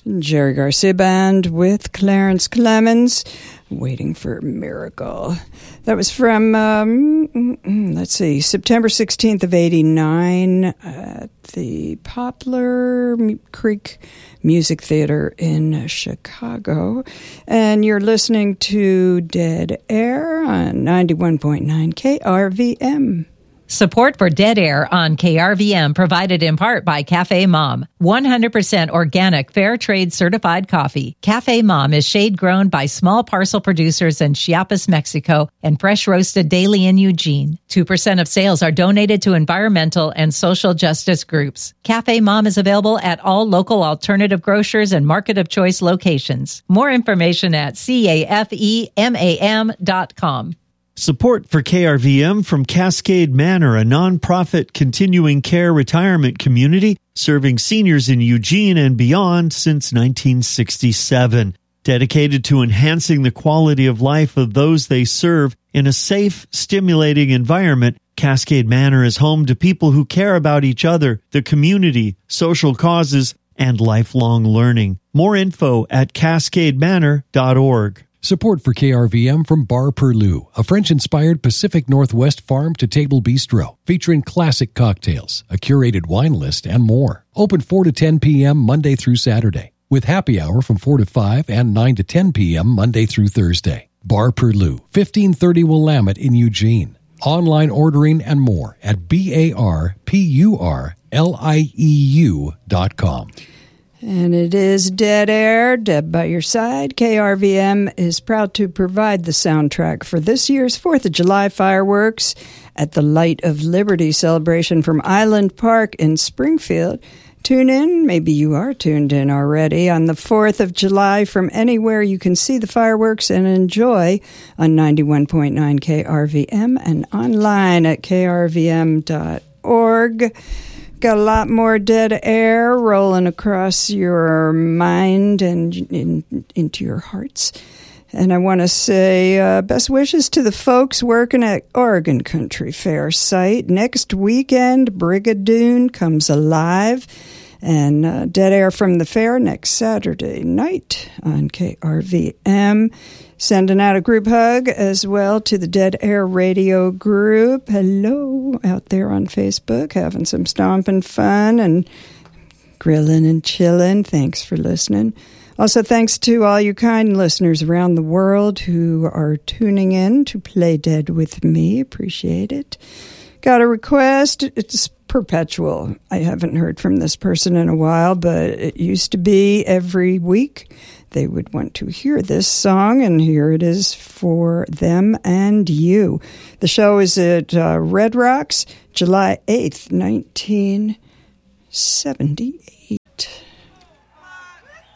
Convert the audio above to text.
Jerry Garcia Band with Clarence Clemens, Waiting for a Miracle. That was from, September 16th of 89 at the Poplar Creek Music Theater in Chicago. And you're listening to Dead Air on 91.9 KRVM. Support for Dead Air on KRVM provided in part by Cafe Mom. 100% organic, fair trade certified coffee. Cafe Mom is shade grown by small parcel producers in Chiapas, Mexico, and fresh roasted daily in Eugene. 2% of sales are donated to environmental and social justice groups. Cafe Mom is available at all local alternative grocers and market of choice locations. More information at cafemam.com. Support for KRVM from Cascade Manor, a nonprofit continuing care retirement community serving seniors in Eugene and beyond since 1967. Dedicated to enhancing the quality of life of those they serve in a safe, stimulating environment, Cascade Manor is home to people who care about each other, the community, social causes, and lifelong learning. More info at cascademanor.org. Support for KRVM from Bar Perlou, a French-inspired Pacific Northwest farm-to-table bistro featuring classic cocktails, a curated wine list, and more. Open 4 to 10 p.m. Monday through Saturday, with happy hour from 4 to 5 and 9 to 10 p.m. Monday through Thursday. Bar Perlou, 1530 Willamette in Eugene. Online ordering and more at barpurlieu.com. And it is Dead Air, Deb by your side. KRVM is proud to provide the soundtrack for this year's 4th of July fireworks at the Light of Liberty celebration from Island Park in Springfield. Tune in, maybe you are tuned in already, on the 4th of July from anywhere you can see the fireworks and enjoy on 91.9 KRVM and online at krvm.org. Got a lot more Dead Air rolling across your mind and into your hearts. And I want to say best wishes to the folks working at Oregon Country Fair site. Next weekend, Brigadoon comes alive. And Dead Air from the fair next Saturday night on KRVM. Sending out a group hug as well to the Dead Air Radio group. Hello out there on Facebook, having some stomping fun and grilling and chilling. Thanks for listening. Also, thanks to all you kind listeners around the world who are tuning in to Play Dead with me. Appreciate it. Got a request. It's perpetual. I haven't heard from this person in a while, but it used to be every week they would want to hear this song, and here it is for them and you. The show is at Red Rocks, July 8th, 1978.